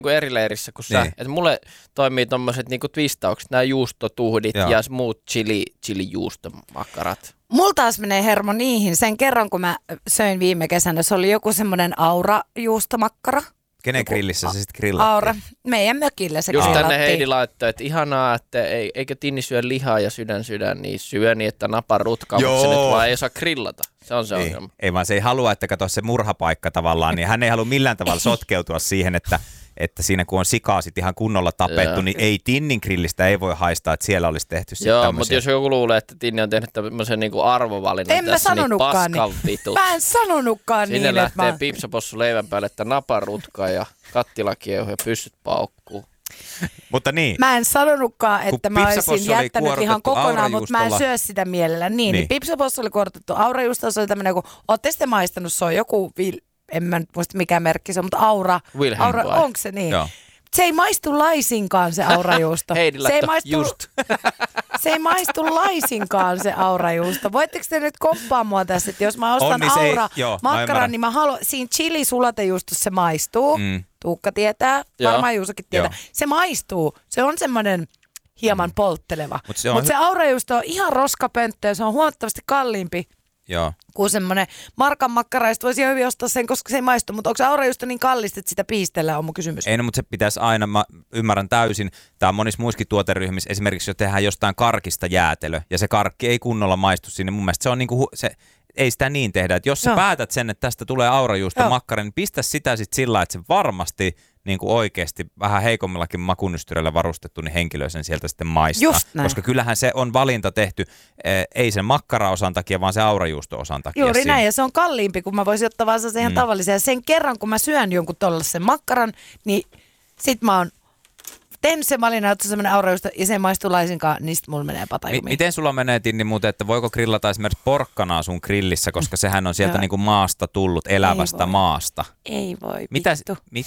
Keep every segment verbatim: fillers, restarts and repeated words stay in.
eri leirissä kuin sä. Niin. Et mulle toimii tommoset niinku twistaukset, nämä juustotuhdit Joo. ja muut chili, chili-juustomakkarat. Mulla taas menee hermo niihin. Sen kerran, kun mä söin viime kesänä, se oli joku semmoinen aura-juustomakkara. Kenen grillissä se sitten grillattiin? Aura. Meidän mökillä se Just tänne grillattiin. Heidi laittoi, että ihanaa, että ei, eikö Tinni syö lihaa ja sydän sydän, niin syö niin, että napa rutkaa, mutta se nyt vaan ei osaa grillata. Se on se ei, ongelma. ei vaan se ei halua, että kato se murhapaikka tavallaan, niin hän ei halua millään tavalla sotkeutua siihen, että, että siinä kun on sikaa sit ihan kunnolla tapettu, Joo. niin ei Tinnin grillistä ei voi haistaa, että siellä olisi tehty sitten Joo, tämmöisiä. mutta jos joku luulee, että Tinni on tehnyt tämmöisen niinku arvovalinnan En mä tässä, niin sanonutkaan paskan niin. vitut. Mä en sanonutkaan Sinne niin, että lähtee mä... pipsapossu leivän päälle, että napa rutkaa ja kattilakiehu ja pyssyt paukkuu. Mutta niin. Mä en sanonutkaan, että Kun mä pizzapossu olisin oli jättänyt ihan kuorotettu kokonaan, mutta mä en aurajuustolla. syö sitä mielellä. Niin, niin. Niin. Pipsapossu oli kuorotettu aurajuustolla, se oli tämmöinen, kun ootte sitten maistanut, se on joku, vil- en mä nyt muista mikä merkki se on, mutta aura, Wilhelm aura vai? onko se niin? Joo. Se ei maistu laisinkaan se aurajuusto. Heidi se, ei laittoi maistu, just. se ei maistu laisinkaan se aurajuusto. Voitteko te nyt komppaa mua tässä, että jos mä ostan On, niin se ei- aura joo, mä makkaran, ymmärrän. niin mä haluan, siinä chili-sulatejuustossa se maistuu. Mm. Tuukka tietää, Joo. varmaan Juusokin tietää. Joo. Se maistuu. Se on semmoinen hieman poltteleva. Mut se on Mutta se hy- aurajuusto on ihan roskapönttö ja se on huomattavasti kalliimpi Joo. kuin semmoinen markan makkara. Ja sit voisi ihan hyvin ostaa sen, koska se ei maistu. Mutta onko se aurajuusto niin kallista, että sitä piistellään, on mun kysymys. Ei, no, mutta se pitäisi aina, mä ymmärrän täysin, tämä on monissa muissakin tuoteryhmissä, esimerkiksi jos tehdään jostain karkista jäätelö, ja se karkki ei kunnolla maistu sinne, mun mielestä se on niinku, se, ei sitä niin tehdä, että jos sä Joo. päätät sen, että tästä tulee aurajuusto Joo. makkara, niin pistä sitä sitten sillä lailla, että se varmasti niin kuin oikeasti vähän heikommillakin makunystyrillä varustettu, niin henkilö sen sieltä sitten maistaa. Just näin. Koska kyllähän se on valinta tehty, eh, ei sen makkaraosan takia, vaan se aurajuusto-osan takia. Juuri siinä. näin, ja se on kalliimpi, kun mä voisin ottaa vaan se ihan Mm. tavallisen. Ja sen kerran, kun mä syön jonkun tollasen makkaran, niin sit mä oon tehnyt sen valinnan, että se on semmoinen aurajuusto, ja se ei maistu laisinkaan, niin sit mulla menee Mi- patajumiin. miten sulla menee, Tinni, muuten, että voiko grillata esimerkiksi porkkanaa sun grillissä, koska sehän on sieltä Joo. niinku maasta tullut, elävästä voi. maasta. Ei voi, Mitä, vittu. mit,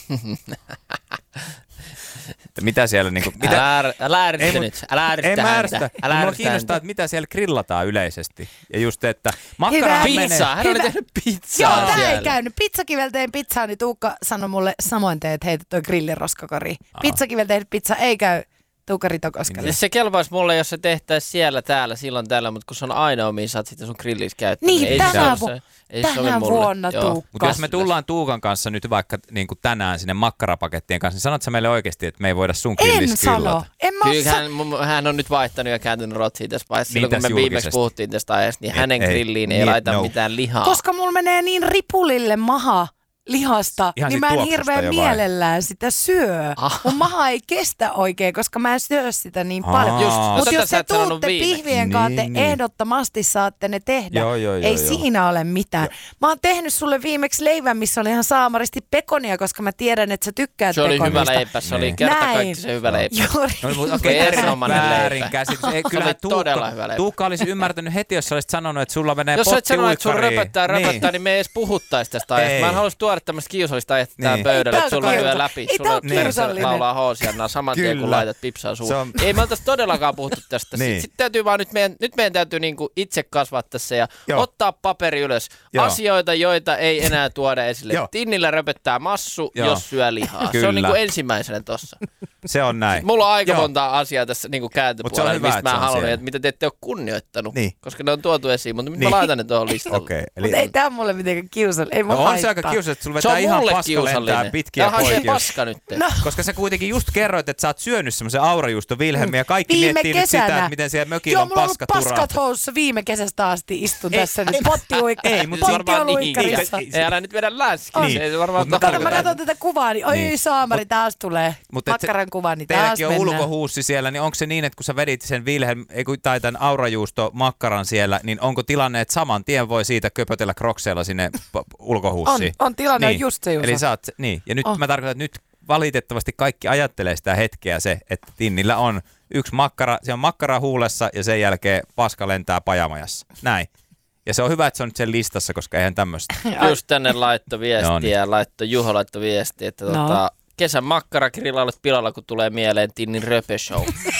Että mitä siellä niinku... Mitä, Älä, älä ärsytä Ei, nyt, mut- älä ärsytä ei mä häntä. ärsytä. Älä Mulla ärsytä kiinnostaa, häntä. että mitä siellä grillataan yleisesti. Ja just, että makkarahan Hyvä. menee... Pizza, hän oli Hyvä. tehnyt pizzaa Joo, tää siellä. ei käynyt. Pizzakivel tein pizzaa, niin Tuukka sanoi mulle samoin teet heitä toi grilliroskakori. Pizzakivel tehnyt pizza ei käy Tuukka Ritokoskelle. Siis se kelpaisi mulle, jos se tehtäisiin siellä, täällä, silloin tällä, mutta kun se on aina omiin, saat sitten sun grillissä käyttää. Niin, ei tänä se ole vu- se- ei se sovi tänä mulle. vuonna, Joo. Tuukka. Mutta jos me tullaan Tuukan kanssa nyt vaikka niin kuin tänään sinne makkarapakettien kanssa, niin sanot sä meille oikeasti, että me ei voida sun En grillissä sano. grillata? En mä Kyllä osaa. hän, mun- hän on nyt vaihtanut ja kääntynyt rotsiin tässä vaiheessa. Niin Silloin kun me tässä viimeksi julkisesti. puhuttiin tästä aiheesta, niin Ei- hänen ei. grilliin ei Niin, laita no. mitään lihaa. Koska mulla menee niin ripulille maha lihasta, Ihan niin siitä mä en tuoksusta hirveän jo vai? mielellään sitä syö. Ah. Mun maha ei kestä oikein, koska mä en syö sitä niin paljon. Aa. Just, Mutta tätä jos sä te et sanonut tuutte viimeksi. pihvien kanssa, te Niin, niin. ehdottomasti saatte ne tehdä. Joo, joo, joo, ei joo. siinä ole mitään. Mä oon tehnyt sulle viimeksi leivän, missä oli ihan saamaristi pekonia, koska mä tiedän, että sä tykkäät Se oli pekonista. hyvä leipä, se oli Niin. kerta Näin. kaikki se hyvä leipä. Juuri. No, mutta Okei, okei, okay, erinomainen väärin leipä. käsitys. Ei, Se kyllähän oli todella Tuukka, hyvä leipä. Tuukka olisi ymmärtänyt heti, jos sä olisit sanonut, että sulla menee Jos sä et sano, että sun pottiuikkariin. röpöttää, röpöttää, niin me ei edes puhuttaisi tästä aiheesta. Ei. Mä en haluaisi tuoda tämmöistä kiusallista aihetta tähän Niin. pöydälle, Ei että tää sulla ole lyö kiusallinen. läpi. Ei Sulla tää ole perse kiusallinen. laulaa hoosiannaa saman tien, kun Kyllä. laitat pipsaa Se suuhun. on- Ei me oltaisi todellakaan puhuttu tästä. Niin. Sitten sit täytyy vaan nyt meidän, nyt meidän täytyy niinku itse kasvaa tässä ja Joo. ottaa paperi ylös. Joo. Asioita, joita ei enää tuoda esille. Joo. Tinnillä röpöttää massu, Joo. jos syö lihaa. Se Kyllä. on niinku ensimmäisenä tossa. Se on näin. Mulla on aika Joo. monta asiaa tässä niinku Mut se on kääntöpuolella, hyvä, mistä että mä se on haluan, siellä. että mitä te ette ole kunnioittanut. Niin. Koska ne on tuotu esiin, mutta nyt Niin. mä laitan ne tuohon listalle. Okei. Okay. Mutta ei tää mulle mitenkään kiusallinen. Ei mua No on se haittaa. aika kiusallista, että sulla Se vetää on ihan mulle paska lentää kiusallinen. pitkiä Tämähän on se poikia. paska nyt. No. Koska sä kuitenkin just kerroit, että sä oot syönyt semmoisen aurajuusto Vilhelmin ja kaikki Viime miettii nyt kesänä. sitä, että miten siellä mökillä Joo, on mulla on ollut paska turaa. paskat housussa viime kesästä asti. Istun Ei, tässä ei, nyt pottiuikka. ei, mut Se varmaan niin. pottiuikkarissa. Ei, Ei, älä nyt vedä läskiä. Niin. Se ei varmaan Mut Kato, mä Tarkoitan- katson tätä kuvaa, niin oi Niin. saamari, taas tulee. Mut et se- Makkaran kuva, niin taas Teilläkin on mennään. ulkohuussi siellä, niin onko se niin, että kun sä vedit sen Wilhelm, ei kun tai tämän aurajuusto makkaran siellä, niin onko tilanne, että saman tien voi siitä köpötellä krokseilla sinne p- ulkohuussiin? On, on tilanne niin. on just se, Juuso. Eli sä oot, niin, ja nyt Oh. mä tarkoitan, että nyt valitettavasti kaikki ajattelee sitä hetkeä se, että Tinnillä on yksi makkara, se on makkara huulessa ja sen jälkeen paska lentää pajamajassa. Näin. Ja se on hyvä, että se on nyt sen listassa, koska eihän tämmöistä. Just tänne laitto Joo, viestiä, niin. ja laitto Juho laitto viestiä, että No. tota, kesän makkara grillailut pilalla, kun tulee mieleen Tinnin röpeshow.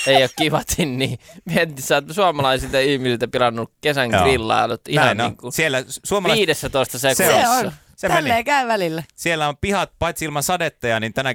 ei ole kivatin, niin mietin, sä oot suomalaisilta ihmisiltä pilannut kesän grillailut ihan Näin, niin kuin siellä suomalaiset, viidessätoista Se sekunnissa. on. se meni. Tälleen käy välillä. Siellä on pihat, paitsi ilman sadetta, niin tänä